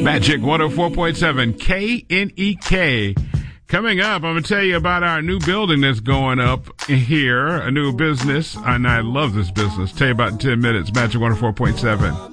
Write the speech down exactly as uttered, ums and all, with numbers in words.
Magic one oh four point seven K N E K. Coming up, I'm going to tell you about our new building that's going up here, a new business, and I love this business. Tell you about in ten minutes, Magic one oh four point seven.